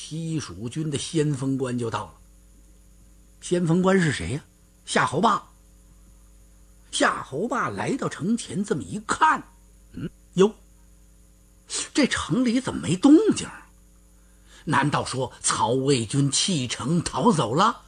西蜀军的先锋官就到了。先锋官是谁呀？夏侯霸。夏侯霸来到城前，这么一看，哟，这城里怎么没动静？难道说曹魏军弃城逃走了？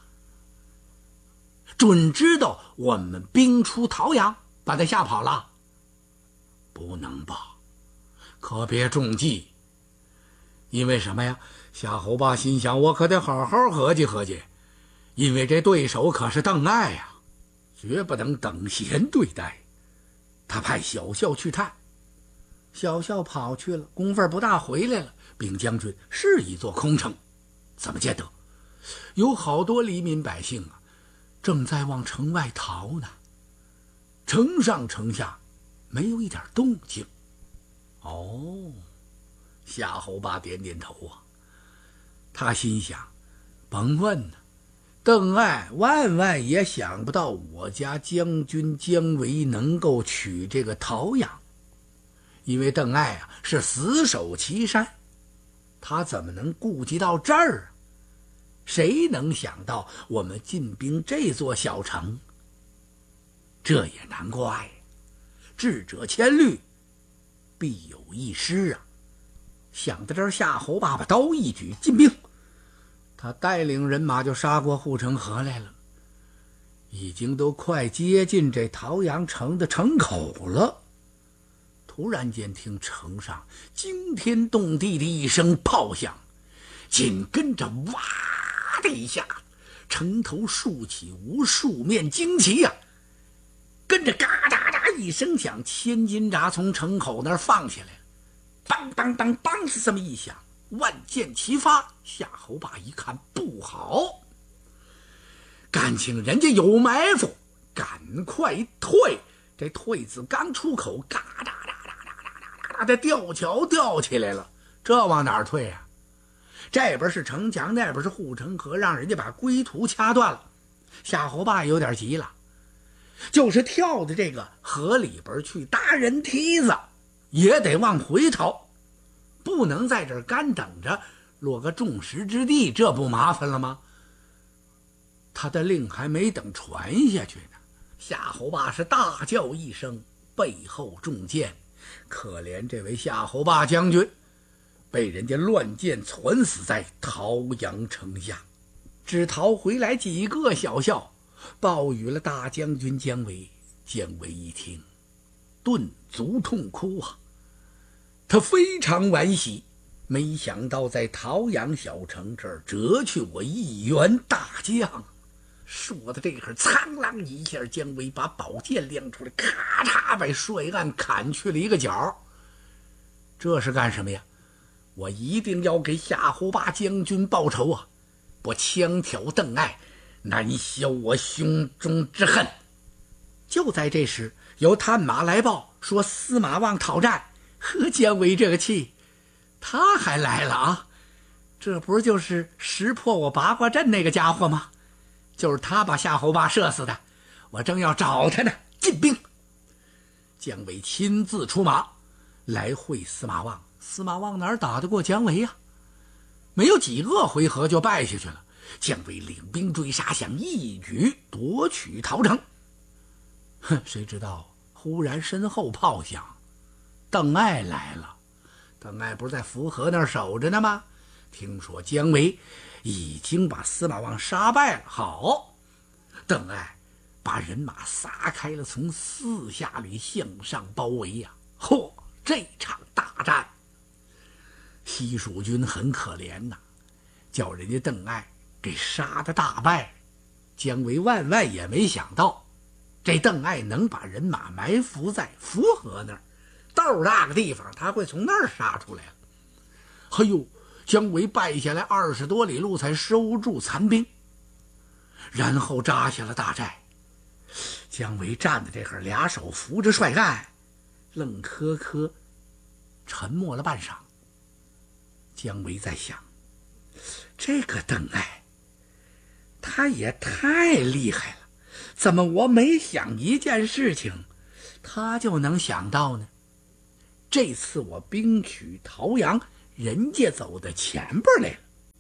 准知道我们兵出桃阳，把他吓跑了？不能吧，可别中计。因为什么呀？夏侯霸心想，我可得好好合计合计，因为这对手可是邓艾呀，绝不能等闲对待。他派小校去探，小校跑去了，功夫不大回来了。禀将军，是一座空城。怎么见得？有好多黎民百姓啊，正在往城外逃呢。城上城下没有一点动静。哦，夏侯霸点点头啊，他心想，甭问呢，邓艾万万也想不到我家将军姜维能够取这个桃阳，因为邓艾啊是死守岐山，他怎么能顾及到这儿啊？谁能想到我们进兵这座小城？这也难怪，智者千虑，必有一失啊！想到这儿，夏侯霸把刀一举，进兵。他带领人马就杀过护城河来了，已经都快接近这桃阳城的城口了。突然间，听城上惊天动地的一声炮响，紧跟着哇的一下，城头竖起无数面旌旗呀！跟着嘎哒哒一声响，千斤闸从城口那儿放下来了，当当当当是这么一响，万箭齐发。夏侯霸一看不好，感情人家有埋伏，赶快退。这退字刚出口，嘎哒哒哒哒哒哒哒，这吊桥吊起来了，这往哪儿退啊？这边是城墙，那边是护城河，让人家把归途掐断了。夏侯霸有点急了，就是跳到这个河里边去搭人梯子，也得往回逃，不能在这儿干等着落个众矢之的，这不麻烦了吗？他的令还没等传下去呢，夏侯霸是大叫一声，背后中箭，可怜这位夏侯霸将军被人家乱箭攒死在桃阳城下。只逃回来几个小校，报与了大将军姜维。姜维一听，顿足痛哭啊！他非常惋惜，没想到在桃阳小城这儿折去我一员大将。说的这会儿，苍啷一下，姜维把宝剑亮出来，咔嚓把帅案砍去了一个角。这是干什么呀？我一定要给夏侯霸将军报仇啊！不枪挑邓艾，难消我胸中之恨。就在这时，有探马来报说司马望讨战。呵，姜维这个气，他还来了啊！这不就是识破我八卦阵那个家伙吗？就是他把夏侯霸射死的，我正要找他呢。进兵！姜维亲自出马来会司马望。司马望哪儿打得过姜维呀？没有几个回合就败下去了。姜维领兵追杀，想一举夺取桃城。谁知道忽然身后炮响，邓艾来了。邓艾不是在涪河那儿守着呢吗？听说姜维已经把司马望杀败了，好，邓艾把人马撒开了，从四下里向上包围呀！嚯，这场大战，西蜀军很可怜呐，叫人家邓艾给杀得大败。姜维万万也没想到，这邓艾能把人马埋伏在涪河那儿，豆大个地方，他会从那儿杀出来了。哎呦，姜维败下来20多里路才收住残兵，然后扎下了大寨。姜维站在这会儿，俩手扶着帅案，愣磕磕沉默了半晌。姜维在想，这个邓艾他也太厉害了，怎么我每想一件事情他就能想到呢？这次我兵取桃阳，人家走到前边来了，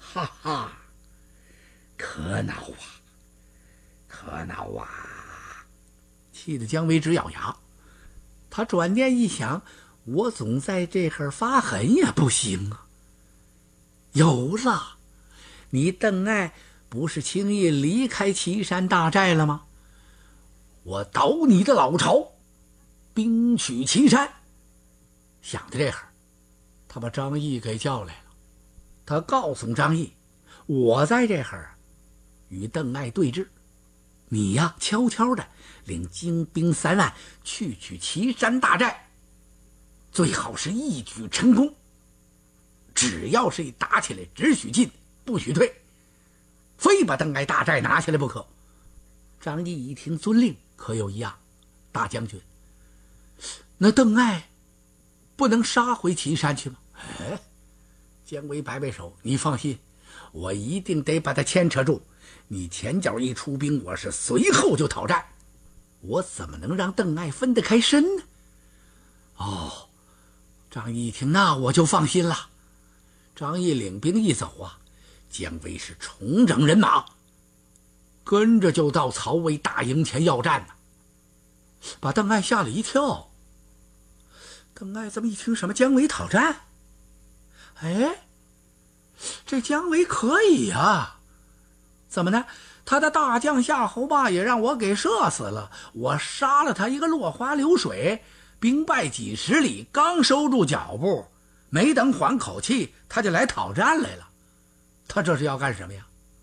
哈哈，可恼啊，可恼啊！气得姜维直咬牙。他转念一想，我总在这儿发狠也不行啊。有了，你邓艾不是轻易离开岐山大寨了吗？我倒你的老巢，兵取岐山。想到这会儿，他把张毅给叫来了。他告诉张毅，我在这会儿与邓艾对峙，你呀悄悄的领精兵3万去取岐山大寨，最好是一举成功。只要是一打起来，只许进不许退，非把邓艾大寨拿下来不可。张毅一听遵令，可有一样，大将军，那邓艾不能杀回岐山去吗？哎，姜维摆摆手，你放心，我一定得把他牵扯住。你前脚一出兵，我是随后就讨战，我怎么能让邓艾分得开身呢？哦，张毅一听，那我就放心了。张毅领兵一走啊，姜维是重整人马，跟着就到曹魏大营前要战呢，把邓艾吓了一跳。邓艾这么一听，什么姜维讨战？哎，这姜维可以啊，怎么呢？他的大将夏侯霸也让我给射死了，我杀了他一个落花流水，兵败几十里，刚收住脚步，没等缓口气，他就来讨战来了。他这是要干什么呀？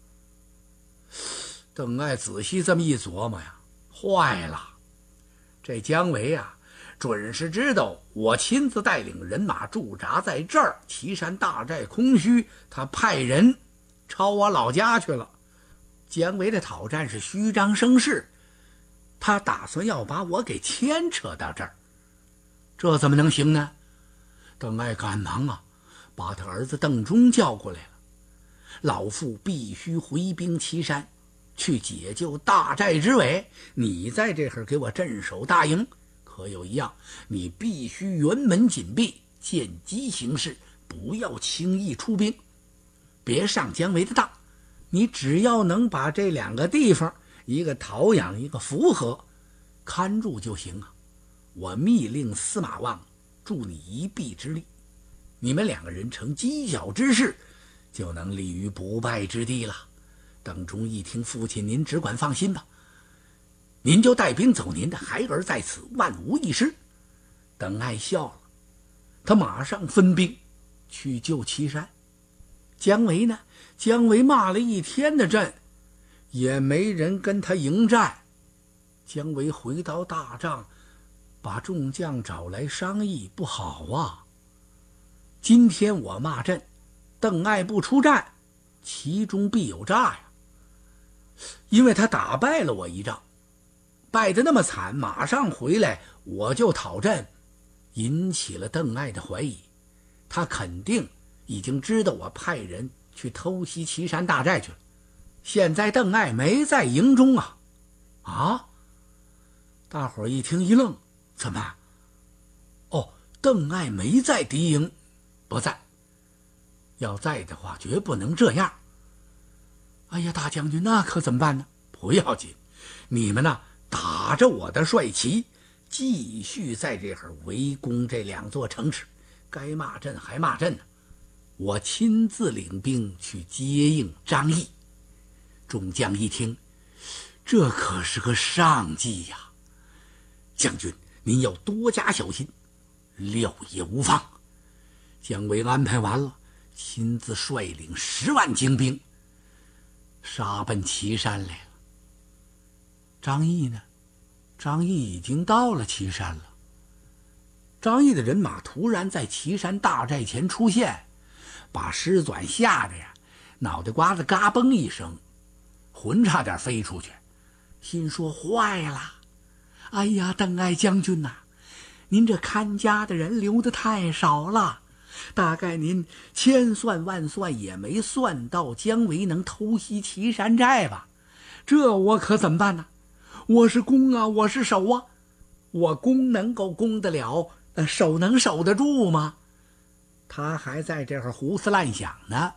邓艾仔细这么一琢磨呀，坏了，这姜维啊，准是知道我亲自带领人马驻扎在这儿，岐山大寨空虚，他派人抄我老家去了。姜维的讨战是虚张声势，他打算要把我给牵扯到这儿，这怎么能行呢？邓艾赶忙啊，把他儿子邓忠叫过来了。老父必须回兵岐山，去解救大寨之围，你在这会儿给我镇守大营。可有一样，你必须辕门紧闭，见机行事，不要轻易出兵，别上姜维的当。你只要能把这2个地方，一个陶阳，一个涪河，看住就行啊。我密令司马望助你一臂之力，你们2个人成犄角之势，就能立于不败之地了。邓忠一听，父亲您只管放心吧，您就带兵走您的，孩儿在此万无一失。邓艾笑了，他马上分兵去救岐山。姜维呢？姜维骂了一天的阵，也没人跟他迎战。姜维回到大帐，把众将找来商议，不好啊，今天我骂阵，邓艾不出战，其中必有诈呀。因为他打败了我一仗，败得那么惨，马上回来我就讨阵，引起了邓艾的怀疑。他肯定已经知道我派人去偷袭岐山大寨去了。现在邓艾没在营中啊！啊！大伙儿一听一愣，怎么？哦，邓艾没在敌营，不在。要在的话，绝不能这样。哎呀，大将军，那可怎么办呢？不要紧，你们呢，打着我的帅旗，继续在这儿围攻这2座城池，该骂阵还骂阵呢。我亲自领兵去接应张毅。众将一听，这可是个上计呀！将军，您要多加小心，料也无妨。姜维安排完了，亲自率领10万精兵杀奔岐山来了。张毅呢？张毅已经到了岐山了。张毅的人马突然在岐山大寨前出现，把师纂吓得呀，脑袋瓜子嘎嘣一声，魂差点飞出去，心说坏了，哎呀，邓艾将军呐，您这看家的人留得太少了，大概您千算万算也没算到姜维能偷袭岐山寨吧？这我可怎么办呢？我是攻啊，我是守啊，我攻能够攻得了，守能守得住吗？他还在这儿胡思乱想呢，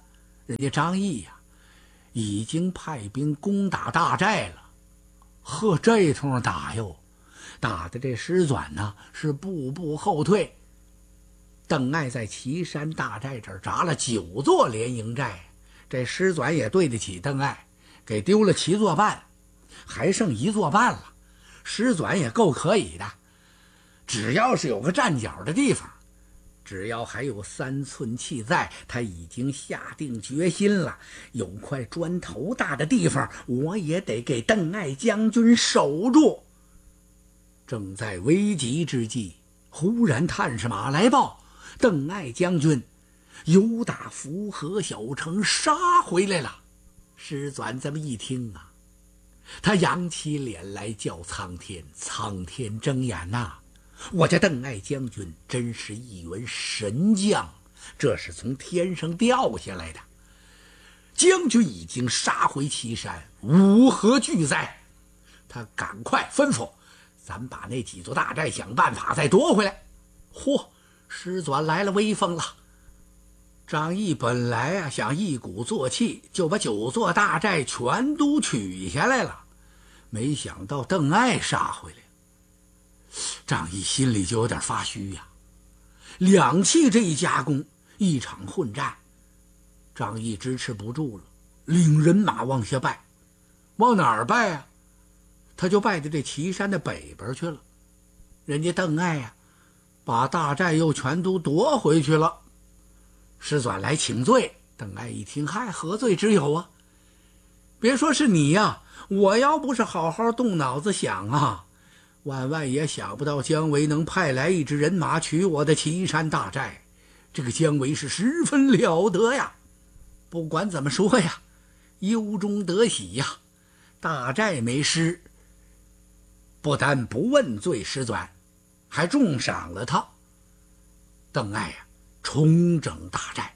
人家张毅呀，已经派兵攻打大寨了。呵，这通打哟，打的这石转呢是步步后退。邓艾在岐山大寨这儿扎了9座连营寨，这石转也对得起邓艾，给丢了7座半，还剩1座半了。石转也够可以的，只要是有个站脚的地方，只要还有3寸气在，他已经下定决心了。有块砖头大的地方，我也得给邓艾将军守住。正在危急之际，忽然探视马来报，邓艾将军由打符河小城杀回来了。石转这么一听啊，他扬起脸来叫苍天，苍天睁眼呐！我家邓艾将军真是一员神将，这是从天上掉下来的。将军已经杀回岐山，乌合俱在。他赶快吩咐，咱把那几座大寨想办法再夺回来。嚯，石转来了威风了。张毅本来啊想一鼓作气就把9座大寨全都取下来了，没想到邓艾杀回来，张毅心里就有点发虚呀。2气这一夹攻，一场混战，张毅支持不住了，领人马往下败。往哪儿败啊？他就败到这岐山的北边去了。人家邓艾呀，把大寨又全都夺回去了。石转来请罪，邓艾一听，嗨，何罪之有啊？别说是你呀，我要不是好好动脑子想啊，万万也想不到姜维能派来一支人马取我的岐山大寨。这个姜维是十分了得呀。不管怎么说呀，忧中得喜呀，大寨没失，不但不问罪石转，还重赏了他。邓艾呀，重整大寨。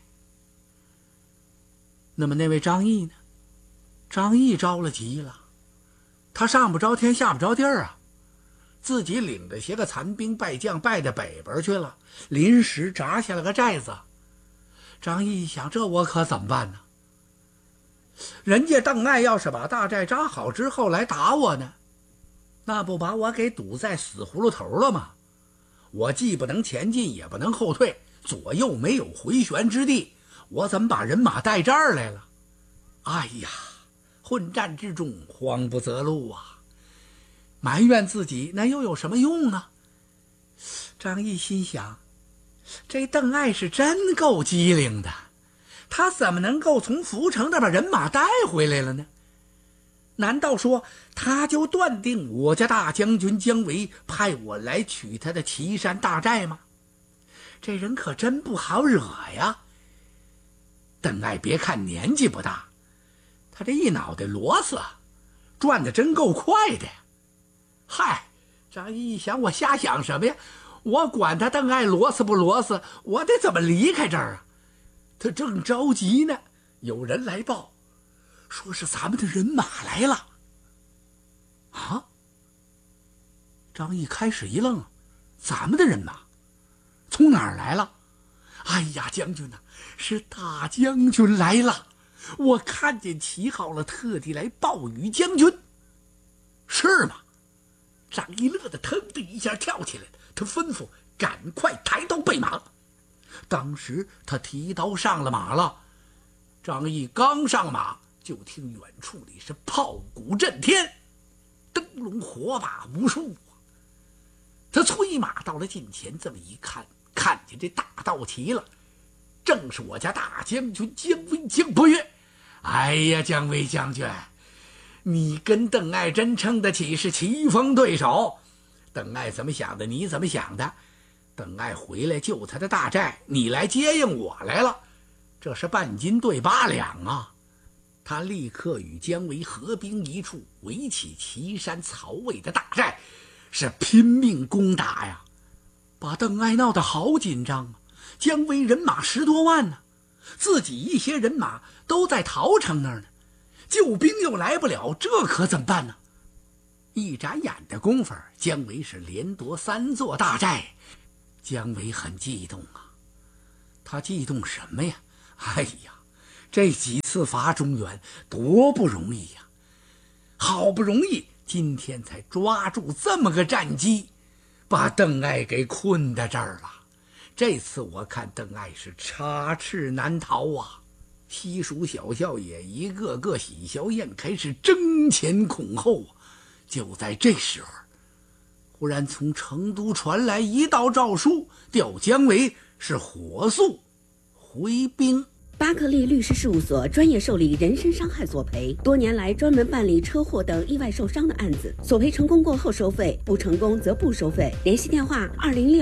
那么那位张毅呢？张毅着了急了，他上不着天下不着地儿啊，自己领着些个残兵败将败到北边去了，临时扎下了个寨子。张毅想，这我可怎么办呢？人家邓艾要是把大寨扎好之后来打我呢，那不把我给堵在死葫芦头了吗？我既不能前进也不能后退，左右没有回旋之地，我怎么把人马带这儿来了？哎呀，混战之中慌不择路啊，埋怨自己那又有什么用呢？张毅心想，这邓艾是真够机灵的，他怎么能够从涪城那把人马带回来了呢？难道说他就断定我家大将军姜维派我来取他的岐山大寨吗？这人可真不好惹呀。邓艾别看年纪不大，他这一脑袋螺丝转得真够快的呀。嗨，张毅一想，我瞎想什么呀？我管他邓艾螺丝不螺丝，我得怎么离开这儿啊？他正着急呢，有人来报，说是咱们的人马来了。啊！张毅开始一愣，咱们的人马从哪儿来了？哎呀，将军呐，是大将军来了，我看见旗号了，特地来报与将军。是吗？张毅乐得腾的一下跳起来，他吩咐赶快抬刀备马。当时他提刀上了马了，张毅刚上马，就听远处里是炮鼓震天，灯笼火把无数。他催马到了近前，这么一看，看见这大道旗了，正是我家大将军姜维姜伯约。哎呀，姜维将军，你跟邓艾真称得起是棋逢对手。邓艾怎么想的，你怎么想的？邓艾回来救他的大寨，你来接应我来了，这是半斤对8两啊！他立刻与姜维合兵一处，围起岐山曹魏的大寨，是拼命攻打呀，把邓艾闹得好紧张啊！姜维人马10多万呢，自己一些人马都在陶城那儿呢，救兵又来不了，这可怎么办呢？一眨眼的功夫，姜维是连夺3座大寨。姜维很激动啊，他激动什么呀？哎呀， 这几次伐中原多不容易呀！好不容易今天才抓住这么个战机，把邓艾给困在这儿了。这次我看邓艾是插翅难逃啊！西蜀小校也一个个喜笑颜开，是争前恐后啊！就在这时候，忽然从成都传来一道诏书，调姜维是火速回兵。 巴克利律师事务所专业受理人身伤害索赔，多年来专门办理车祸等意外受伤的案子，索赔成功过后收费，不成功则不收费。联系电话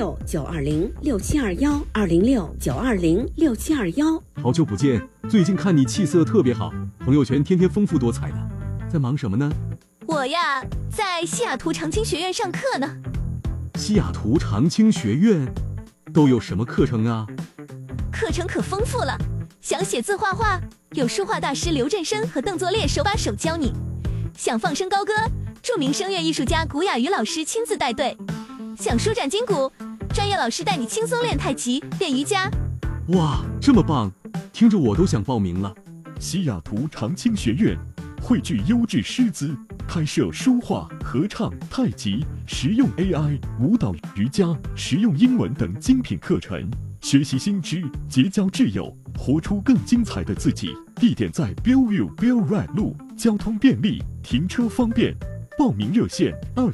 206-920-6721，206-920-6721。 好久不见，最近看你气色特别好，朋友圈天天丰富多彩的，在忙什么呢？ 我呀，在西雅图长青学院上课呢。 西雅图长青学院都有什么课程啊？ 课程可丰富了，想写字画画，有书画大师刘振生和邓作烈手把手教你；想放声高歌，著名声乐艺术家古雅瑜老师亲自带队；想舒展筋骨，专业老师带你轻松练太极、练瑜伽。 哇，这么棒，听着我都想报名了。 西雅图长青学院汇聚优质师资，开设书画、合唱、太极、实用 AI、舞蹈、瑜伽、实用英文等精品课程，学习新知，结交挚友，活出更精彩的自己。地点在 Bellevue Bell Ride 路，交通便利，停车方便。报名热线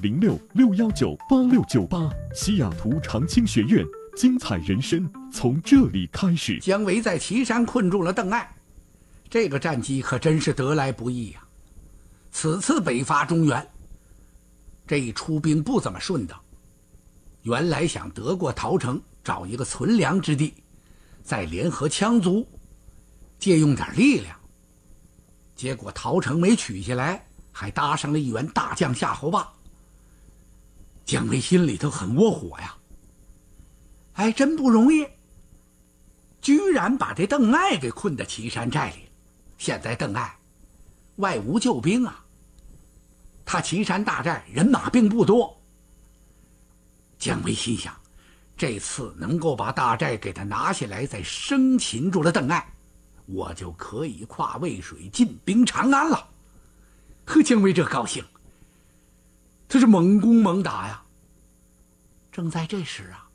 206-619-8698。西雅图长青学院，精彩人生从这里开始。 姜维在岐山困住了邓艾，这个战机可真是得来不易呀！此次北伐中原，这一出兵不怎么顺当。原来想得过陶城，找一个存粮之地，再联合羌族，借用点力量。结果陶城没取下来，还搭上了一员大将夏侯霸。姜维心里头很窝火呀，哎，真不容易，居然把这邓艾给困在岐山寨里。现在邓艾外无救兵啊，他岐山大寨人马并不多。姜维心想，这次能够把大寨给他拿下来，再生擒住了邓艾，我就可以跨渭水进兵长安了。呵，姜维这高兴，他是猛攻猛打呀。正在这时啊，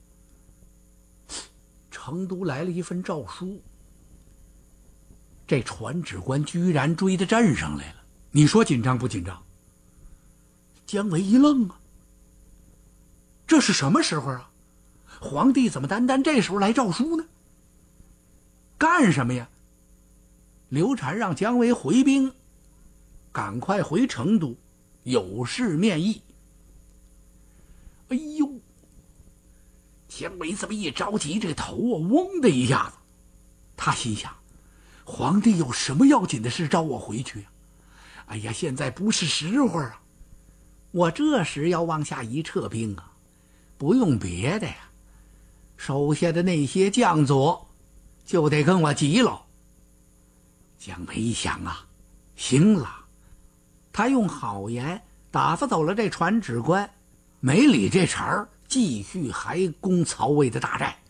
成都来了一份诏书，这传旨官居然追到镇上来了，你说紧张不紧张？姜维一愣啊，这是什么时候啊？皇帝怎么单单这时候来诏书呢？干什么呀？刘禅让姜维回兵，赶快回成都，有事面议。哎呦，姜维这么一着急，这头啊嗡的一下子，他心想，皇帝有什么要紧的事召我回去啊？哎呀，现在不是时候啊！我这时要往下一撤兵啊，不用别的呀，手下的那些将佐就得跟我急喽。姜维一想啊，行了，他用好言打发走了这传旨官，没理这茬儿，继续还攻曹魏的大寨。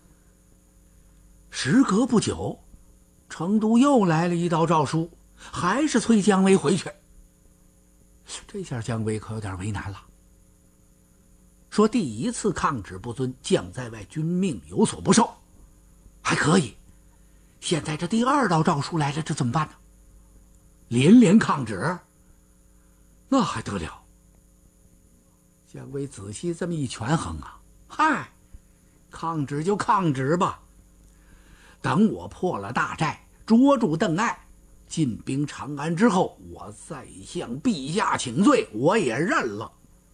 时隔不久，成都又来了一道诏书，还是催姜维回去。这下姜维可有点为难了，说第一次抗旨不遵，将在外，君命有所不受，还可以。现在这第二道诏书来了，这怎么办呢？连连抗旨，那还得了？姜维仔细这么一权衡啊，嗨，抗旨就抗旨吧，等我破了大寨，捉住邓艾，进兵长安之后，我再向陛下请罪，我也认了。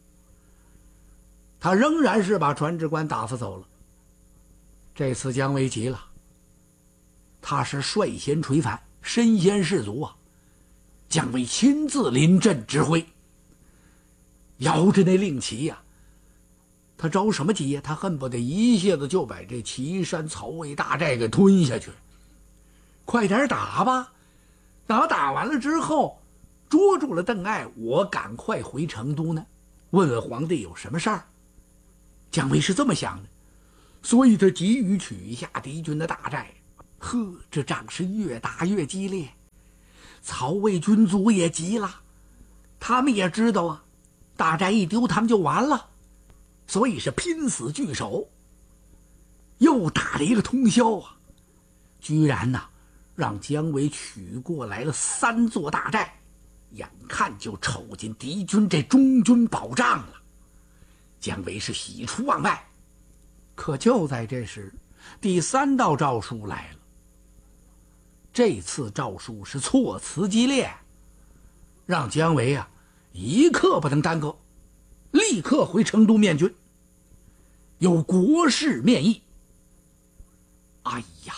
他仍然是把传旨官打发走了。这次姜维急了，他是率先垂返，身先士卒啊！姜维亲自临阵指挥，摇着那令旗呀，他着什么急呀？他恨不得一下子就把这岐山曹魏大寨给吞下去。快点打吧，等打完了之后，捉住了邓艾，我赶快回成都呢，问问皇帝有什么事儿。姜维是这么想的，所以他急于取下敌军的大寨， 呵，这仗是越打越激烈，曹魏军卒也急了，他们也知道啊，大寨一丢他们就完了，所以是拼死据守。又打了一个通宵啊，居然呢让姜维取过来了3座大寨，眼看就瞅进敌军这中军保障了。姜维是喜出望外，可就在这时，第3道诏书来了。这次诏书是措辞激烈，让姜维啊一刻不能耽搁，立刻回成都面军，有国事面议。哎呀，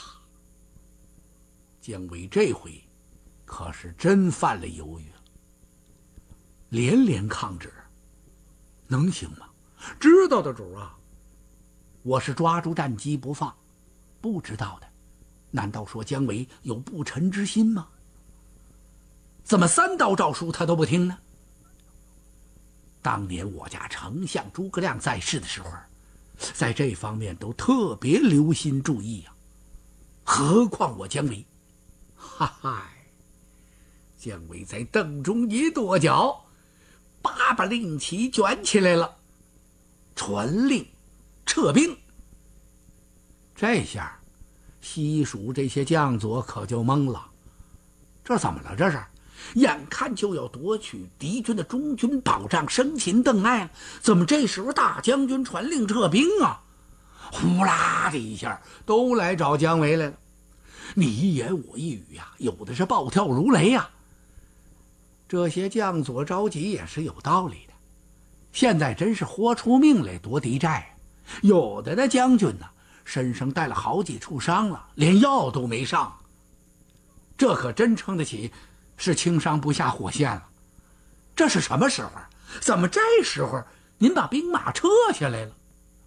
姜维这回可是真犯了犹豫了，连连抗旨，能行吗？知道的主啊，我是抓住战机不放，不知道的难道说姜维有不臣之心吗？怎么3道诏书他都不听呢？当年我家丞相诸葛亮在世的时候，在这方面都特别留心注意啊，何况我姜维？哈哈，姜维在凳中一跺脚，把令旗卷起来了，传令撤兵。这下西蜀这些将佐可就懵了，这怎么了？这是眼看就要夺取敌军的中军保障，生擒邓艾了，怎么这时候大将军传令撤兵啊？呼啦的一下都来找姜维来了，你一言我一语呀，有的是暴跳如雷呀。这些将佐着急也是有道理的，现在真是豁出命来夺敌寨，有的那将军呢身上带了好几处伤了，连药都没上，这可真称得起是轻伤不下火线了。这是什么时候？怎么这时候您把兵马撤下来了？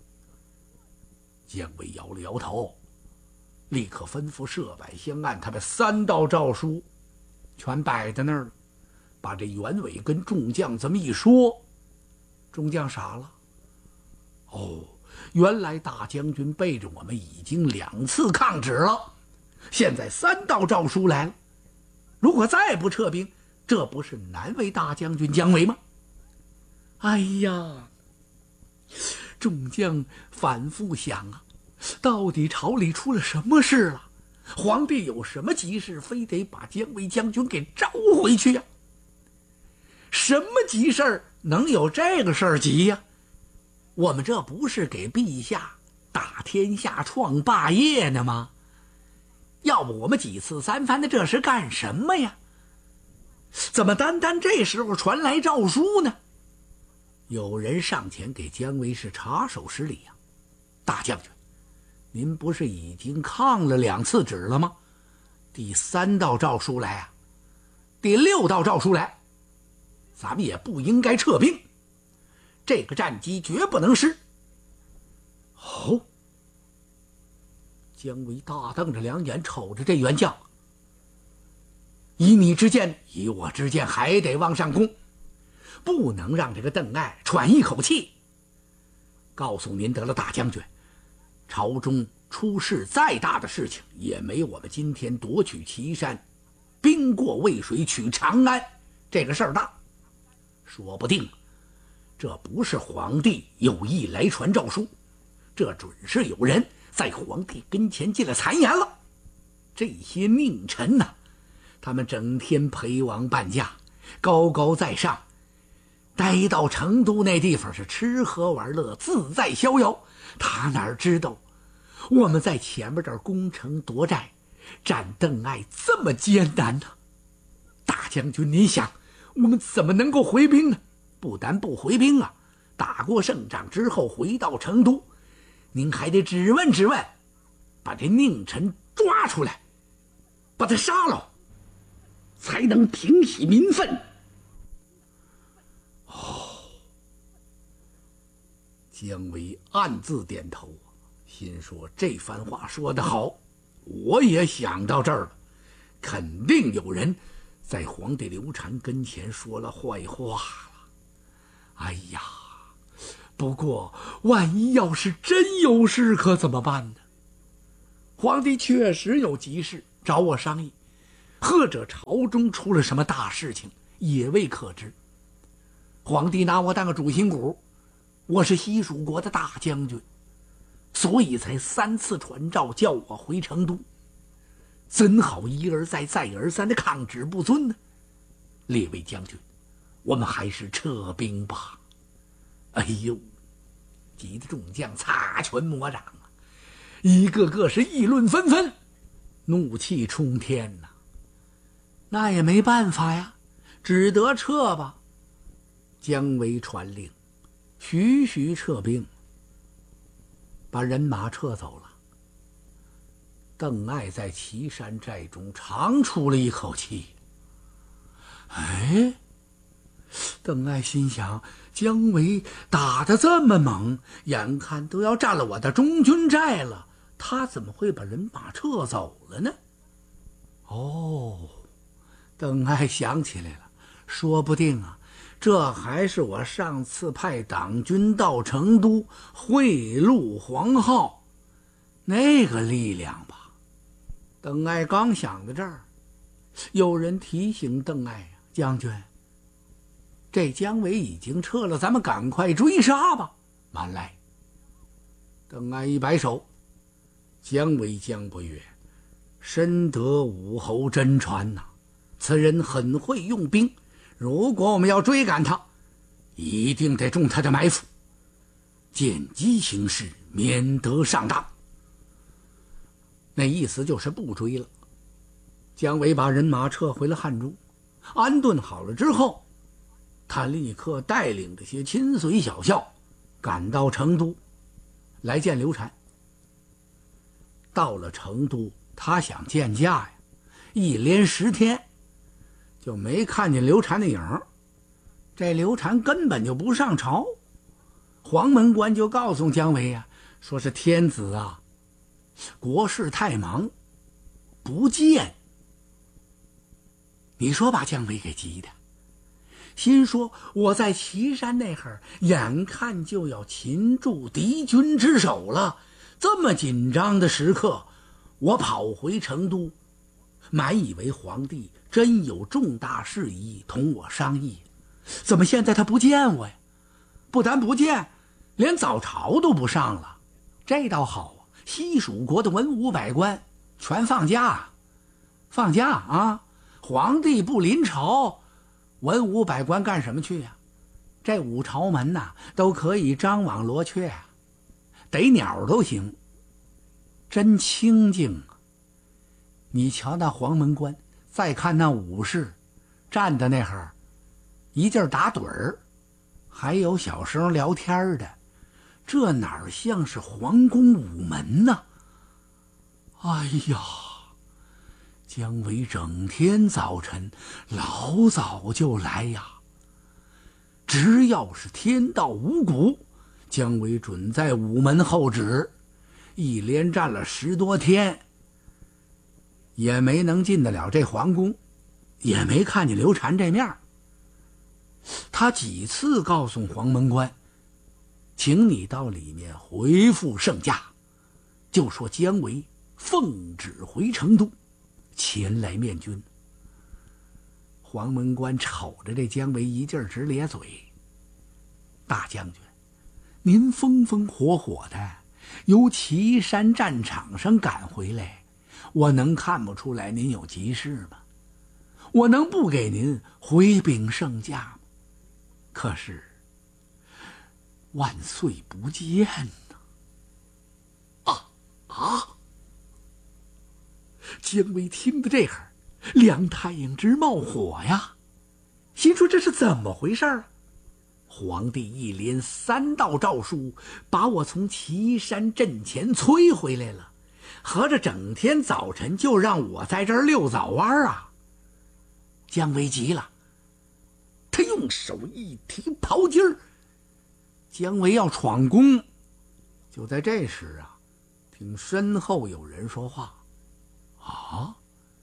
姜维摇了摇头，立刻吩咐设摆香案，他把3道诏书全摆在那儿了，把这袁伟跟众将这么一说，众将傻了。哦，原来大将军背着我们已经2次抗旨了，现在3道诏书来了，如果再不撤兵，这不是难为大将军姜维吗？哎呀，众将反复想啊，到底朝里出了什么事了？皇帝有什么急事，非得把姜维将军给召回去呀？什么急事儿能有这个事儿急呀？我们这不是给陛下打天下创霸业呢吗？要不我们几次3番的这是干什么呀？怎么单单这时候传来诏书呢？有人上前给姜维是插手施礼呀。大将军，您不是已经抗了2次旨了吗？第3道诏书来啊，第6道诏书来，咱们也不应该撤兵，这个战机绝不能失。哦，姜维大瞪着2眼瞅着这员将，以你之见，以我之见，还得往上攻，不能让这个邓艾喘一口气。告诉您得了，大将军，朝中出事再大的事情，也没我们今天夺取岐山、兵过渭水取长安这个事儿大。说不定这不是皇帝有意来传诏书，这准是有人在皇帝跟前进了谗言了。这些佞臣呐，他们整天陪王伴驾，高高在上，待到成都那地方是吃喝玩乐，自在逍遥。他哪知道我们在前面这儿攻城夺寨，战邓艾这么艰难呢？大将军，您想我们怎么能够回兵呢？不但不回兵啊，打过胜仗之后回到成都，您还得质问质问，把这佞臣抓出来，把他杀了，才能平息民愤。姜维暗自点头，心说这番话说得好，我也想到这儿了，肯定有人在皇帝刘禅跟前说了坏话了。哎呀，不过万一要是真有事可怎么办呢？ 皇帝确实有急事找我商议，或者朝中出了什么大事情，也未可知。皇帝拿我当个主心骨，我是西蜀国的大将军，所以才3次传诏叫我回成都，怎好一而再再而三的抗旨不遵呢？列位将军，我们还是撤兵吧。哎呦，急得众将擦拳磨掌啊，一个个是议论纷纷，怒气冲天呐。那也没办法呀，只得撤吧。姜维传令，徐徐撤兵，把人马撤走了。邓艾在岐山寨中长出了一口气。哎，邓艾心想，姜维打得这么猛，眼看都要占了我的中军寨了，他怎么会把人马撤走了呢？哦，邓艾想起来了，说不定啊，这还是我上次派党军到成都贿赂黄皓那个力量吧。邓艾刚想到这儿，有人提醒邓艾，将军，这姜维已经撤了，咱们赶快追杀吧。慢来。邓艾一摆手，姜维姜伯约深得武侯真传呐，此人很会用兵，如果我们要追赶他，一定得中他的埋伏，见机行事，免得上当。那意思就是不追了。姜维把人马撤回了汉中，安顿好了之后，他立刻带领这些亲随小校赶到成都来见刘禅。到了成都，他想见驾呀，一连10天就没看见刘禅的影儿。这刘禅根本就不上朝，黄门官就告诉姜维呀，说是天子啊，国事太忙，不见。你说把姜维给急的，心说我在岐山那会儿，眼看就要擒住敌军之手了，这么紧张的时刻，我跑回成都，满以为皇帝真有重大事宜同我商议，怎么现在他不见我呀？不但不见，连早朝都不上了。这倒好啊，西蜀国的文武百官全放假，放假啊！皇帝不临朝，文武百官干什么去呀？这五朝门呐，都可以张网罗雀，逮鸟都行，真清静啊！你瞧那黄门官，再看那武士站在那儿，一劲儿打盹儿，还有小声聊天的，这哪像是皇宫午门呢？哎呀，姜维整天早晨老早就来呀，只要是天到五谷，姜维准在午门候旨，一连站了10多天，也没能进得了这皇宫，也没看见刘禅这面。他几次告诉黄门官，请你到里面回复圣驾，就说姜维奉旨回成都，前来面君。黄门官瞅着这姜维一劲儿直咧嘴，大将军，您风风火火的由岐山战场上赶回来，我能看不出来您有急事吗？我能不给您回禀圣驾吗？可是万岁不见呐！姜维听得这会儿，梁太阳直冒火呀，心说这是怎么回事啊？皇帝一连3道诏书，把我从岐山阵前催回来了，合着整天早晨就让我在这儿遛早弯啊！姜维急了，他用手一提袍襟儿，姜维要闯宫。就在这时啊，听身后有人说话：“啊，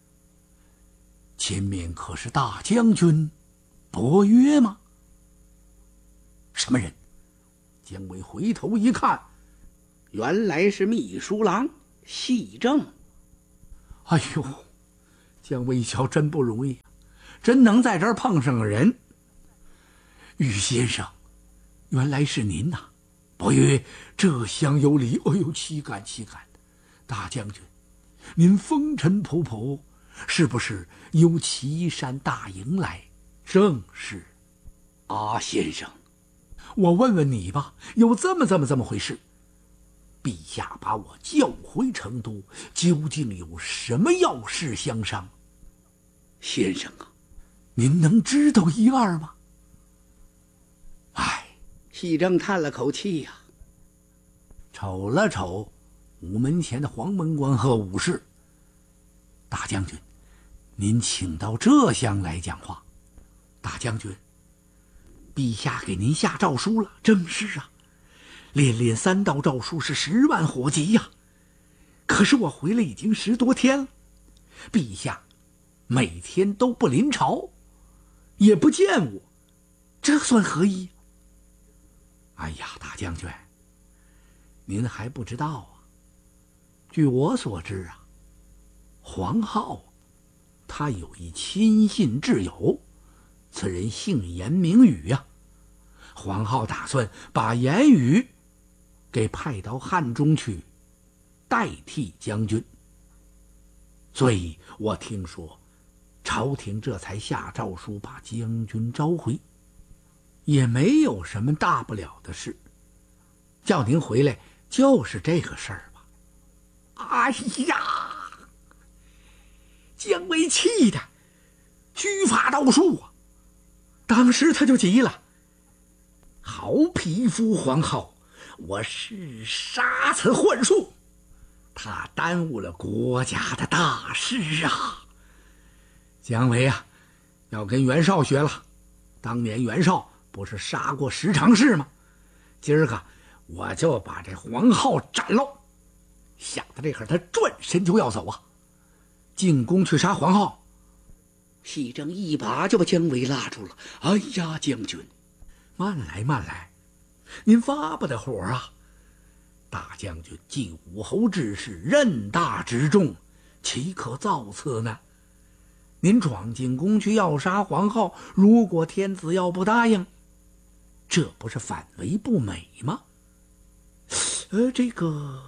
前面可是大将军伯约吗？”什么人？姜维回头一看，原来是秘书郎细正。哎呦，姜维一瞧真不容易，真能在这儿碰上个人。于先生，原来是您呐！伯曰这厢有礼，哎呦，岂敢岂敢！大将军，您风尘仆仆，是不是由岐山大营来？正是。啊，先生，我问问你吧，有这么回事？陛下把我叫回成都，究竟有什么要事相商？先生啊，您能知道一二吗？唉，西征叹了口气呀，瞅了瞅午门前的黄门官和武士。大将军，您请到这厢来讲话。大将军，陛下给您下诏书了。正是啊，连3道诏书是10万火急呀。可是我回来已经10多天了，陛下每天都不临朝，也不见我，这算何意？哎呀，大将军，您还不知道啊。据我所知啊，黄皓他有一亲信挚友，此人姓严名羽呀。黄皓打算把严羽给派到汉中去代替将军，所以我听说朝廷这才下诏书把将军召回，也没有什么大不了的事，叫您回来就是这个事儿吧。哎呀，姜维气的须发倒竖啊！当时他就急了，好匹夫黄皓，我是杀此幻术，他耽误了国家的大事啊！姜维啊，要跟袁绍学了。当年袁绍不是杀过10常侍吗？今儿个我就把这黄皓斩了。想到这会儿，他转身就要走啊，进宫去杀黄皓。西征一把就把姜维拉住了。哎呀，将军，慢来慢来，您发不得火啊！大将军继武侯之事，任大执重，岂可造次呢？您闯进宫去要杀黄皓，如果天子要不答应，这不是反为不美吗？这个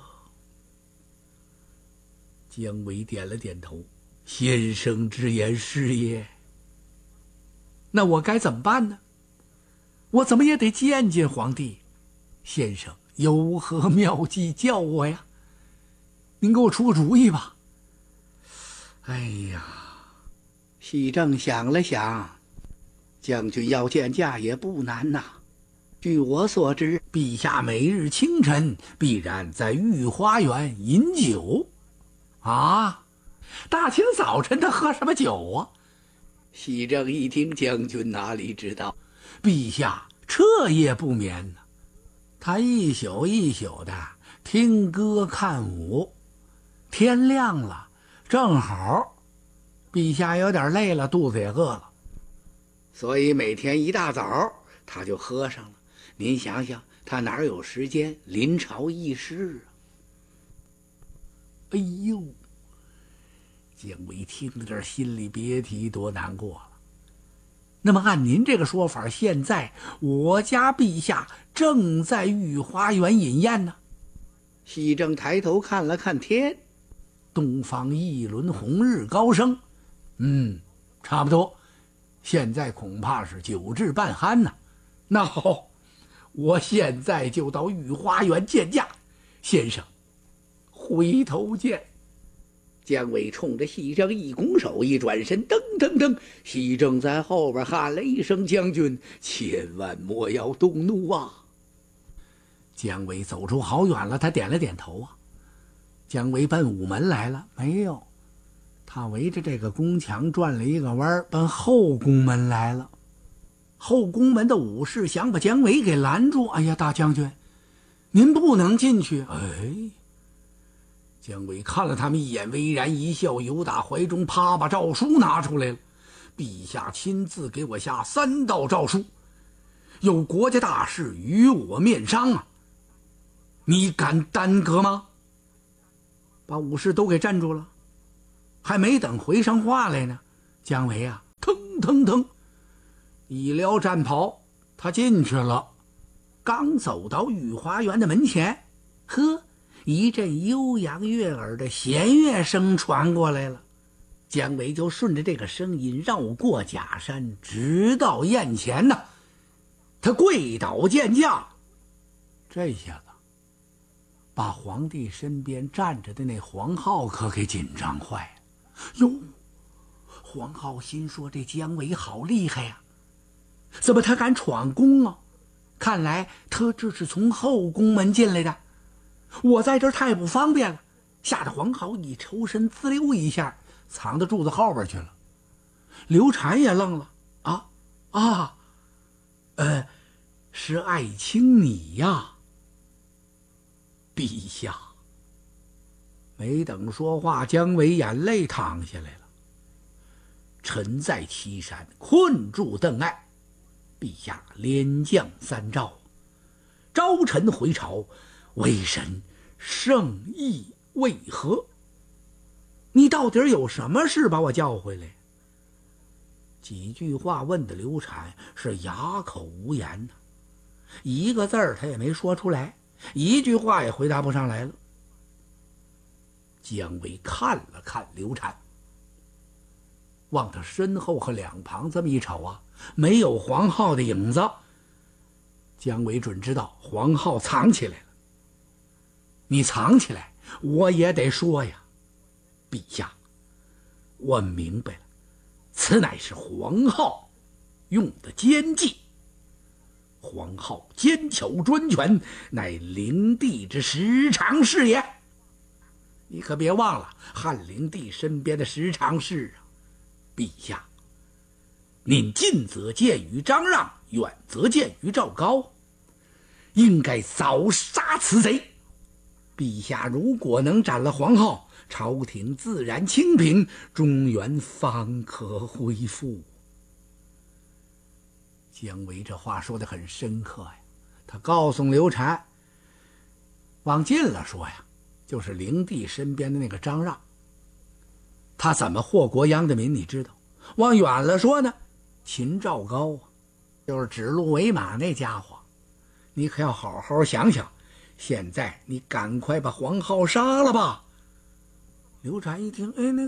姜维点了点头，先生之言是也。那我该怎么办呢？我怎么也得见见皇帝。先生有何妙计教我呀？您给我出个主意吧。哎呀，西征想了想，将军要见驾也不难呐。据我所知，陛下每日清晨必然在御花园饮酒。啊，大清早晨他喝什么酒啊？西征一听，将军哪里知道，陛下彻夜不眠呢。他一宿一宿的听歌看舞，天亮了正好陛下有点累了，肚子也饿了，所以每天一大早他就喝上了。您想想，他哪有时间临朝议事啊？哎呦，姜维听到这儿，心里别提多难过了。那么按您这个说法，现在我家陛下正在御花园饮宴呢。西征抬头看了看天，东方一轮红日高升，差不多，现在恐怕是酒至半酣呢。那好，我现在就到御花园见驾，先生，回头见。姜维冲着西征一拱手，一转身，噔噔噔，西征在后边喊了一声：“将军，千万莫要动怒啊！”姜维走出好远了，他点了点头啊。姜维奔午门来了没有？他围着这个宫墙转了一个弯，奔后宫门来了。后宫门的武士想把姜维给拦住。哎呀，大将军，您不能进去。哎，姜维看了他们一眼，微然一笑，由打怀中啪把诏书拿出来了。陛下亲自给我下3道诏书，有国家大事与我面商啊，你敢耽搁吗？ 把武士都给镇住了。还没等回上话来呢，姜维啊，腾腾腾一撩战袍，他进去了。刚走到御花园的门前，呵，一阵悠扬悦耳的弦乐声传过来了。姜维就顺着这个声音绕过假山，直到宴前呢。他跪倒见驾，这下子把皇帝身边站着的那黄皓可给紧张坏了。哟，黄皓心说这姜维好厉害呀，怎么他敢闯宫啊？看来他这是从后宫门进来的，我在这儿太不方便了。吓得黄皓一抽身，滋溜一下藏到柱子后边去了。刘禅也愣了，是爱卿你呀，陛下。没等说话，姜维眼泪淌下来了。臣在岐山困住邓艾，陛下连降3诏，召臣回朝，微臣圣意为何？你到底有什么事把我叫回来？几句话问的刘禅是哑口无言呢，一个字儿他也没说出来，一句话也回答不上来了。姜维看了看刘禅，往他身后和两旁这么一瞅啊，没有黄皓的影子。姜维准知道黄皓藏起来了，你藏起来我也得说呀。陛下，我明白了，此乃是黄皓用的奸计。黄皓奸巧专权，乃灵帝之十常侍也。你可别忘了汉灵帝身边的十常侍啊！陛下，您近则见于张让，远则见于赵高，应该早杀此贼。陛下如果能斩了黄皓，朝廷自然清平，中原方可恢复。姜维这话说得很深刻呀，他告诉刘禅，往近了说呀，就是灵帝身边的那个张让，他怎么祸国殃的民你知道？往远了说呢，秦赵高啊，就是指鹿为马那家伙，你可要好好想想。现在你赶快把黄皓杀了吧。刘禅一听，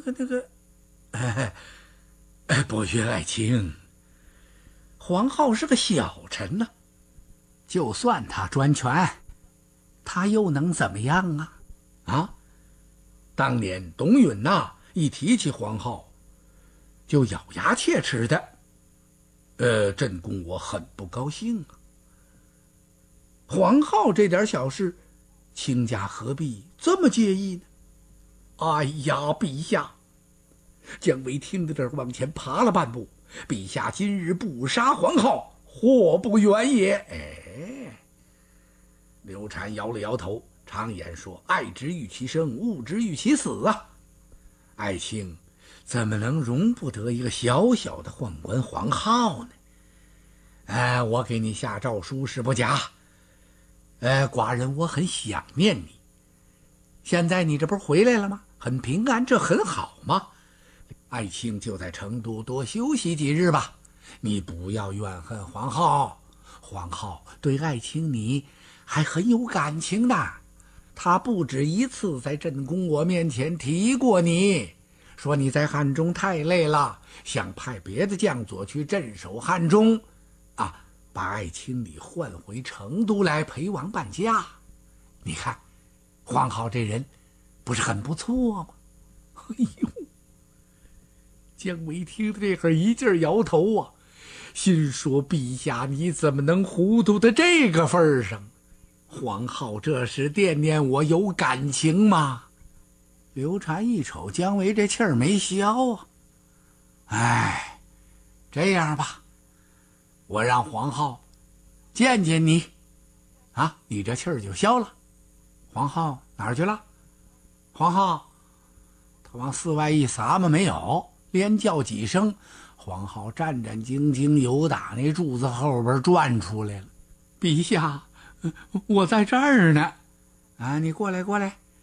伯爵爱卿，黄皓是个小臣呢，就算他专权，他又能怎么样啊？当年董允呐，一提起黄皓就咬牙切齿的，朕公我很不高兴啊。黄皓这点小事，卿家何必这么介意呢？哎呀，陛下！姜维听到这儿，往前爬了半步。陛下今日不杀黄皓，祸不远也。刘禅摇了摇头，常言说：“爱之欲其生，恶之欲其死啊！”爱卿怎么能容不得一个小小的宦官黄皓呢？我给你下诏书是不假。寡人我很想念你。现在你这不是回来了吗？很平安，这很好吗？爱卿就在成都多休息几日吧。你不要怨恨黄皓，黄皓对爱卿你还很有感情的。他不止一次在朕公我面前提过你，说你在汉中太累了，想派别的将佐去镇守汉中把爱卿你换回成都来陪王伴驾。你看黄皓这人不是很不错吗？哎呦，姜维听到这会儿一劲摇头啊，心说陛下你怎么能糊涂到这个份上？黄皓这时惦念我有感情吗？刘禅一瞅姜维这气儿没消啊，这样吧，我让黄皓见见你你这气儿就消了。黄皓哪儿去了？黄皓他往寺外一撒嘛，没有，连叫几声，黄皓战战兢兢由打那柱子后边转出来了。陛下，我在这儿呢。你过来，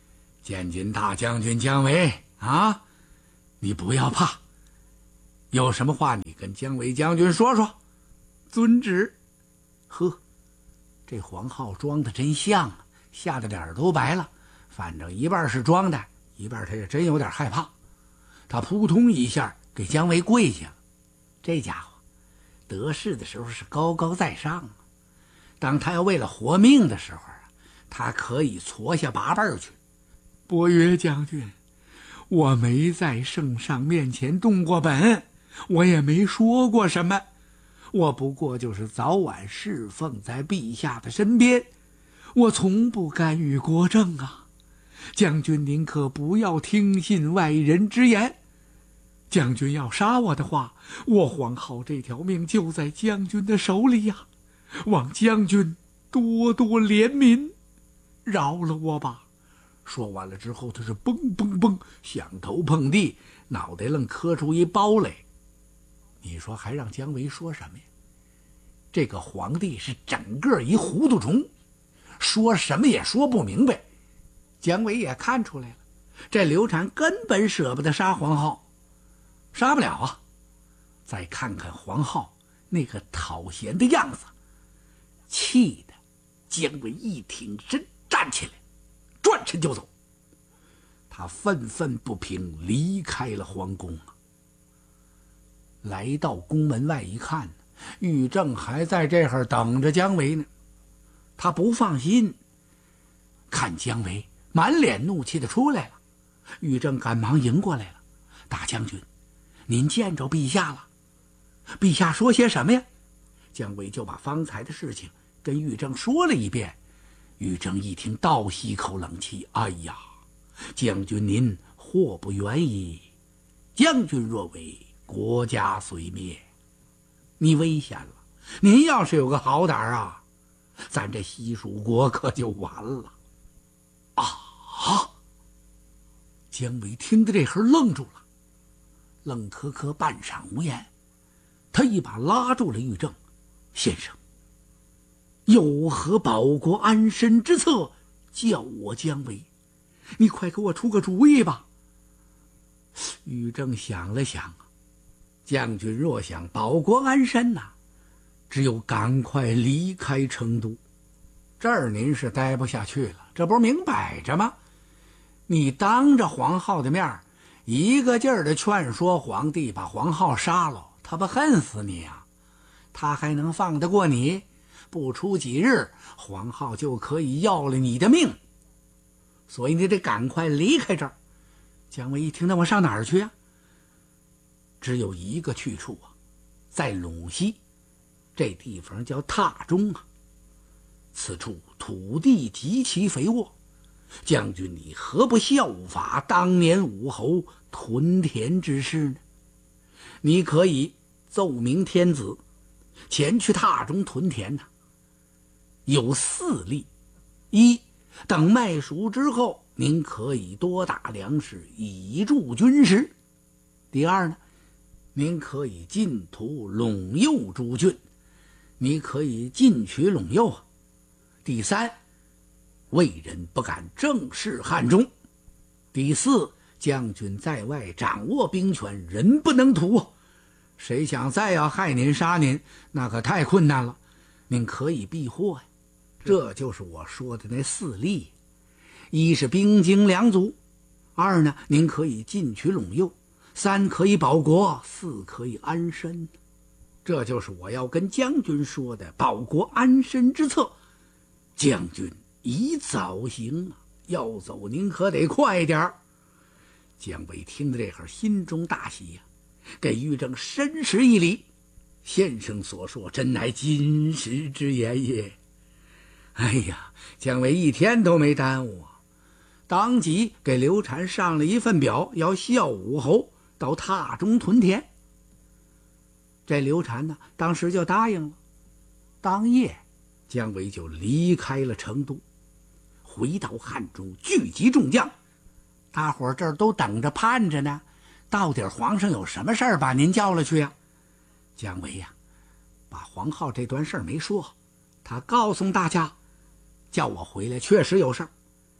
建军大将军姜维啊，你不要怕，有什么话你跟姜维将军说说。遵旨。呵，这黄浩装的真像啊，吓得脸都白了。反正一半是装的，一半他也真有点害怕。他扑通一下给姜维跪下了。这家伙得势的时候是高高在上啊，当他要为了活命的时候啊，他可以挫下八辈去。伯约将军，我没在圣上面前动过本，我也没说过什么，我不过就是早晚侍奉在陛下的身边，我从不干预国政啊。将军您可不要听信外人之言，将军要杀我的话，我黄浩这条命就在将军的手里呀，望将军多多怜悯，饶了我吧。说完了之后，他是蹦蹦蹦，响头碰地，脑袋愣磕出一包来。你说还让姜维说什么呀？这个皇帝是整个一糊涂虫，说什么也说不明白。姜维也看出来了，这刘禅根本舍不得杀黄浩，杀不了啊。再看看黄浩那个讨嫌的样子，气得姜维一挺身站起来，转身就走。他愤愤不平，离开了皇宫啊。来到宫门外一看，玉正还在这儿等着姜维呢。他不放心，看姜维满脸怒气的出来了。玉正赶忙迎过来了：“大将军，您见着陛下了？陛下说些什么呀？”姜维就把方才的事情跟玉正说了一遍。玉正一听，倒吸一口冷气：“哎呀，将军您祸不远矣！将军若为，国家虽灭。你危险了，您要是有个好胆啊，咱这西蜀国可就完了。”啊！姜维听得这会儿愣住了，愣磕磕半晌无言。他一把拉住了玉正：“先生，有何保国安身之策，叫我姜维？你快给我出个主意吧。”玉正想了想：“将军若想保国安身呐，只有赶快离开成都。这儿您是待不下去了，这不是明摆着吗？你当着黄浩的面一个劲儿的劝说皇帝把黄浩杀了，他不恨死你啊？他还能放得过你？不出几日，黄浩就可以要了你的命。所以你得赶快离开这儿。”姜维一听，那我上哪儿去啊？只有一个去处啊，在陇西，这地方叫榻中啊。此处土地极其肥沃，将军你何不效法当年武侯屯田之事呢？你可以奏明天子，前去榻中屯田呢。有4例：一，等麦熟之后，您可以多打粮食以助军师；第二呢，您可以进图陇右诸郡，你可以进取陇右啊；第三，魏人不敢正视汉中；第四，将军在外掌握兵权，人不能图，谁想再要害您杀您，那可太困难了，您可以避祸呀。这就是我说的那4例：一是兵精粮足，二呢，您可以进取陇右，三可以保国，四可以安身。这就是我要跟将军说的保国安身之策。将军宜早行啊，要走您可得快点儿。姜维听得这会儿心中大喜呀，给玉正深施一礼：“先生所说真乃金石之言也。”哎呀，姜维一天都没耽误啊，当即给刘禅上了一份表，要效武侯到榻中屯田。这刘禅呢，当时就答应了。当夜，姜维就离开了成都，回到汉中，聚集众将，大伙儿这儿都等着盼着呢。到底皇上有什么事儿把您叫了去呀？姜维呀，把黄浩这段事儿没说，他告诉大家，叫我回来确实有事儿，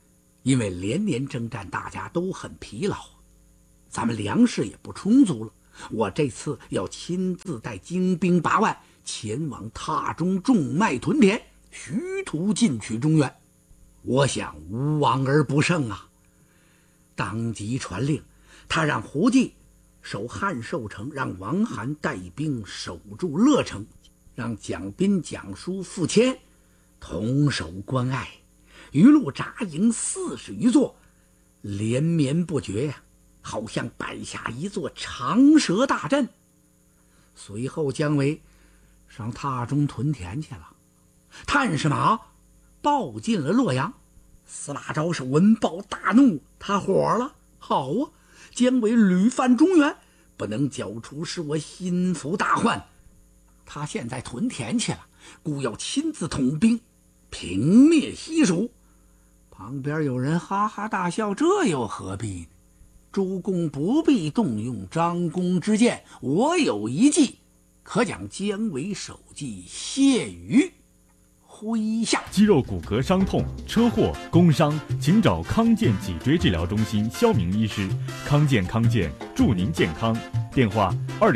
因为连年征战，大家都很疲劳，咱们粮食也不充足了。我这次要亲自带精兵8万前往榻中种麦屯田，徐图进取中原。我想无往而不胜啊！当即传令，他让胡济守汉寿城，让王涵带兵守住乐城，让蒋斌、蒋叔、傅谦同守关隘，一路扎营40余座，连绵不绝呀，好像摆下一座长蛇大阵。随后姜维上榻中屯田去了，探视马报进了洛阳。司马昭是闻报大怒，他火了。好啊，姜维屡犯中原，不能剿除，使我心腹大患。他现在屯田去了，故要亲自统兵平灭西蜀。旁边有人哈哈大笑，这又何必呢？诸公不必动用张公之剑，我有一计，可将姜维首级卸于麾下。 肌肉骨骼伤痛、车祸、工伤，请找康健脊椎治疗中心肖明医师。康健祝您健康。电话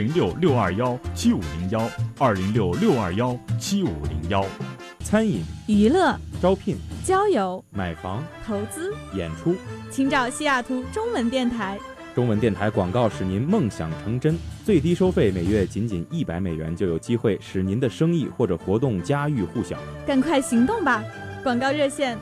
206-621-7501，206-621-7501。 餐饮、 娱乐、 招聘、 交友、 买房、 投资、 演出， 请找西雅图中文电台。 中文电台广告使您梦想成真，最低收费每月仅$100，就有机会使您的生意或者活动家喻户晓。 赶快行动吧！广告热线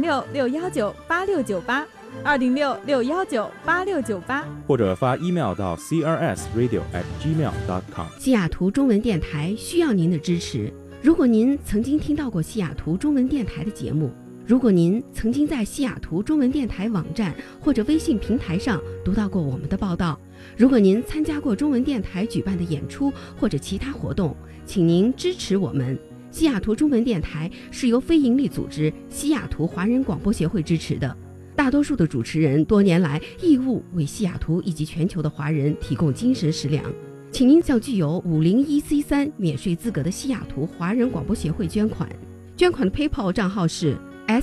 206-619-8698，206-619-8698， 或者发 email 到 crsradio@gmail.com。 西雅图中文电台需要您的支持。如果您曾经听到过西雅图中文电台的节目，如果您曾经在西雅图中文电台网站或者微信平台上读到过我们的报道，如果您参加过中文电台举办的演出或者其他活动，请您支持我们。西雅图中文电台是由非营利组织西雅图华人广播协会支持的，大多数的主持人多年来义务为西雅图以及全球的华人提供精神食粮。请您向具有501C3免税资格的西雅图华人广播协会捐款。捐款的 PayPal 账号是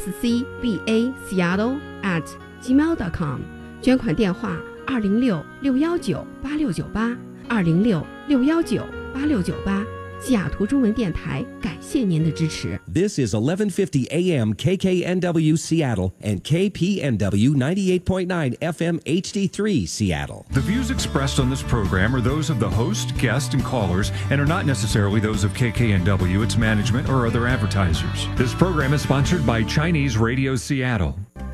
scbaseattle@gmail.com， 捐款电话206-619-8698， 206-619-8698。西雅图中文电台感谢您的支持。 This is 1150 AM KKNW Seattle and KPNW 98.9 FM HD3 Seattle. The views expressed on this program are those of the host, guests, and callers and are not necessarily those of KKNW, its management, or other advertisers. This program is sponsored by Chinese Radio Seattle.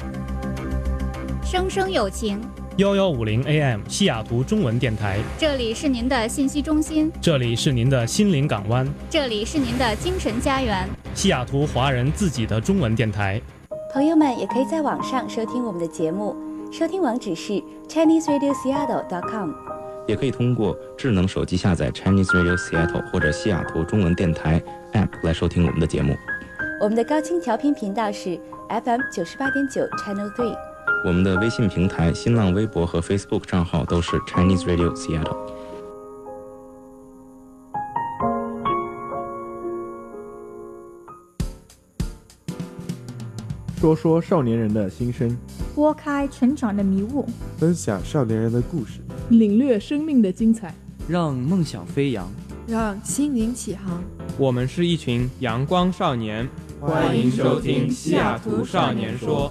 生生有情 1150 AM 西雅图中文电台， 这里是您的信息中心， 这里是您的心灵港湾， 这里是您的精神家园， 西雅图华人自己的中文电台。 朋友们也可以在网上收听我们的节目，收听网址是 ChineseRadioSeattle.com， 也可以通过智能手机下载 Chinese Radio Seattle 或者西雅图中文电台 App 来收听我们的节目。 我们的高清调频频道是 FM 98.9 Channel 3。 我们的微信平台、新浪微博和 Facebook 账号都是 Chinese Radio Seattle。 说说少年人的心声， 拨开成长的迷雾， 分享少年人的故事， 领略生命的精彩， 让梦想飞扬， 让心灵起航。 我们是一群阳光少年， 欢迎收听西雅图少年说。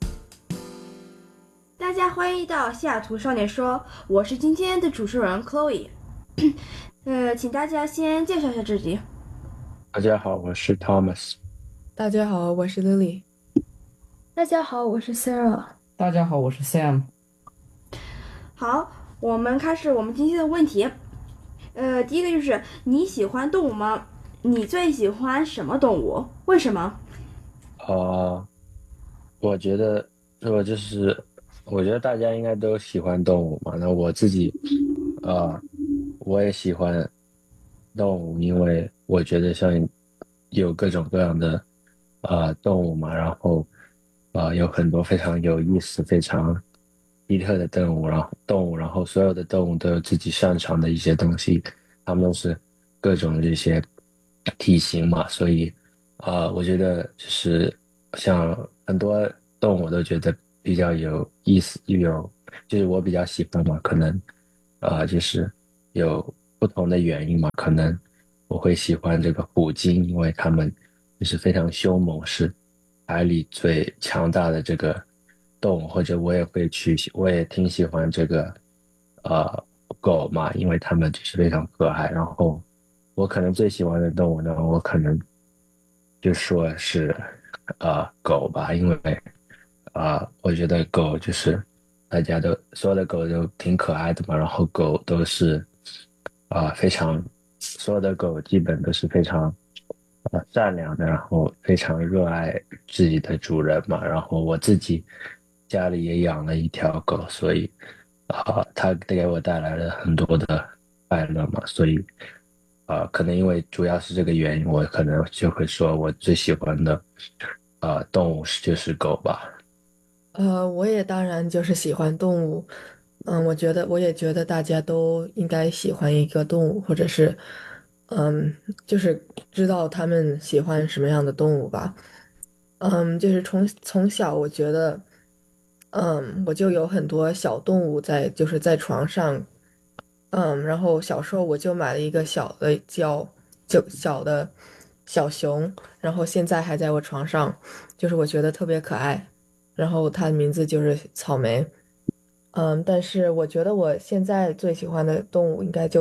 大家欢迎到西雅图少年说，我是今天的主持人 Chloe。请大家先介绍一下自己。 大家好，我是 Thomas。 大家好，我是 Lily。 大家好，我是 Sarah。 大家好，我是 Sam。 好，我们开始我们今天的问题。第一个就是你喜欢动物吗？你最喜欢什么动物？为什么？ 我觉得大家应该都喜欢动物嘛。那我自己，我也喜欢动物，因为我觉得像有各种各样的动物嘛，然后有很多非常有意思、非常奇特的动物，然后所有的动物都有自己擅长的一些东西，它们都是各种的这些体型嘛，所以我觉得就是像很多动物都觉得比较有意思，就是我比较喜欢嘛，可能就是有不同的原因嘛，可能我会喜欢这个虎鲸，因为它们就是非常凶猛，是海里最强大的这个动物，或者我也挺喜欢这个狗嘛，因为它们就是非常可爱。然后我可能最喜欢的动物呢，我可能就说是狗吧，因为我觉得狗就是所有的狗都挺可爱的嘛，然后狗都是所有的狗基本都是非常善良的，然后非常热爱自己的主人嘛。然后我自己家里也养了一条狗，所以它给我带来了很多的快乐嘛。所以可能因为主要是这个原因，我可能就会说我最喜欢的动物就是狗吧。 我也当然就是喜欢动物。我也觉得大家都应该喜欢一个动物，或者是就是知道他们喜欢什么样的动物吧。就是从小我觉得，我就有很多小动物就是在床上。然后小时候我就买了一个小的小熊，然后现在还在我床上，就是我觉得特别可爱。然后它的名字就是草莓。但是我觉得我现在最喜欢的动物应该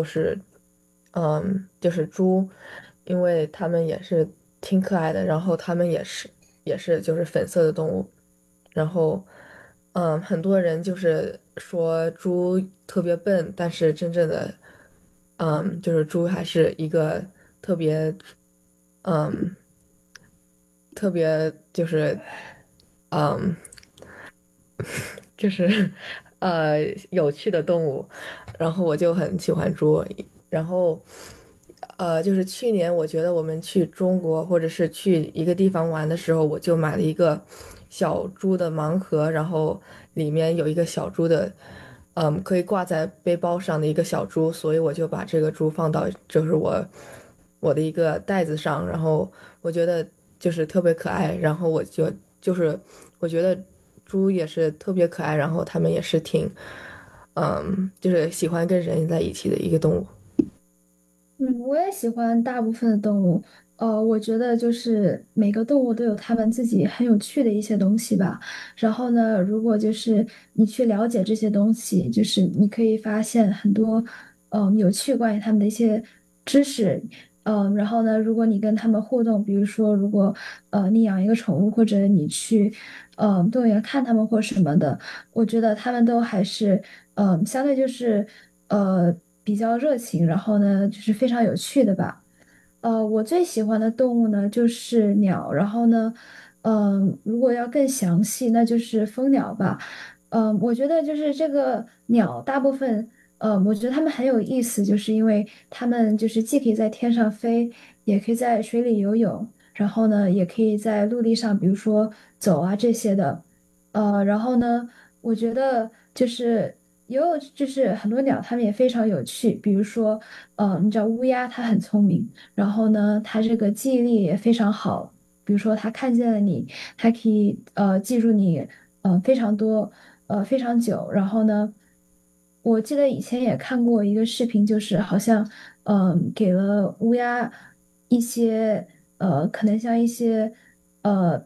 就是猪，因为它们也是挺可爱的，然后它们也是就是粉色的动物。然后很多人就是说猪特别笨，但是真正的就是猪还是一个特别嗯特别就是嗯就是有趣的动物。然后我就很喜欢猪。然后就是去年我觉得我们去中国或者是去一个地方玩的时候，我就买了一个小猪的盲盒，然后里面有一个小猪的可以挂在背包上的一个小猪，所以我就把这个猪放到就是我的一个袋子上，然后我觉得就是特别可爱。然后就是我觉得猪也是特别可爱，然后它们也是就是喜欢跟人在一起的一个动物。 我也喜欢大部分的动物。我觉得就是每个动物都有它们自己很有趣的一些东西吧。然后呢，如果就是你去了解这些东西，就是你可以发现很多有趣关于它们的一些知识。然后呢，如果你跟它们互动，比如说如果你养一个宠物，或者你去动物园看它们或什么的，我觉得它们都还是相对就是比较热情，然后呢就是非常有趣的吧。我最喜欢的动物呢就是鸟，然后呢，如果要更详细，那就是蜂鸟吧。我觉得就是这个鸟大部分，我觉得它们很有意思，就是因为它们就是既可以在天上飞，也可以在水里游泳，然后呢，也可以在陆地上，比如说走啊这些的。然后呢，我觉得就是就是很多鸟，它们也非常有趣。比如说，你知道乌鸦它很聪明，然后呢，它这个记忆力也非常好。比如说，它看见了你，它可以记住你非常多非常久。然后呢，我记得以前也看过一个视频，就是好像给了乌鸦一些可能像一些呃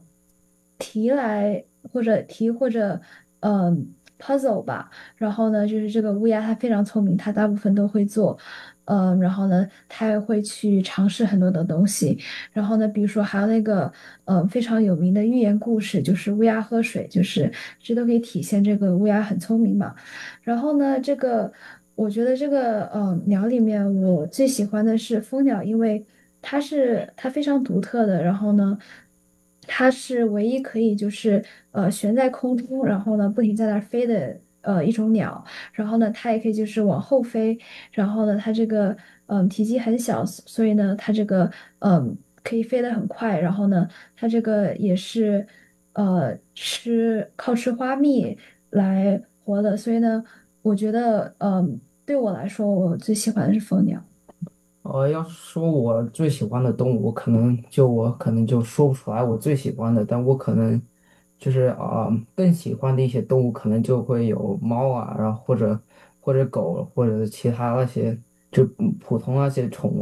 题或者puzzle 吧。然后呢，就是这个乌鸦它非常聪明，它大部分都会做。然后呢，它也会去尝试很多的东西。然后呢，比如说还有那个非常有名的寓言故事，就是乌鸦喝水，就是这都可以体现这个乌鸦很聪明嘛。然后呢，我觉得这个鸟里面我最喜欢的是蜂鸟，因为它非常独特的。然后呢，它是唯一可以就是悬在空中，然后呢不停在那儿飞的一种鸟。然后呢，它也可以就是往后飞。然后呢，它这个体积很小，所以呢它这个可以飞得很快。然后呢，它这个也是靠吃花蜜来活的。所以呢，我觉得对我来说，我最喜欢的是蜂鸟。 要说我最喜欢的动物，我可能就说不出来我最喜欢的，但我可能就是更喜欢的一些动物可能就会有猫啊，然后或者狗或者其他那些就普通那些宠物。